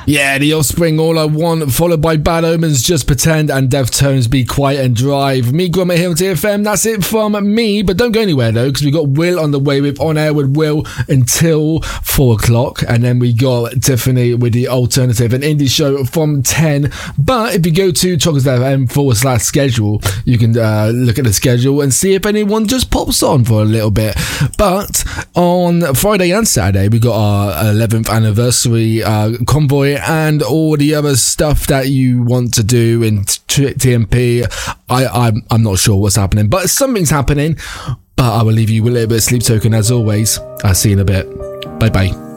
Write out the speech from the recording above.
Yeah, The Offspring, All I Want, followed by Bad Omens, Just Pretend, and Deftones, Be Quiet and Drive. Me, Grummet here on TFM. That's it from me, but don't go anywhere though, because we got Will on the way with On Air with Will until 4 o'clock, and then we got Tiffany with the Alternative and Indie Show from 10. But if you go to chocolate.fm/schedule, you can look at the schedule and see if anyone just pops on for a little bit. But on Friday and Saturday, we got our 11th anniversary convoy and all the other stuff that you want to do in TMP. I'm not sure what's happening, but something's happening. But I will leave you with a little bit of Sleep Token as always. I'll see you in a bit. Bye bye.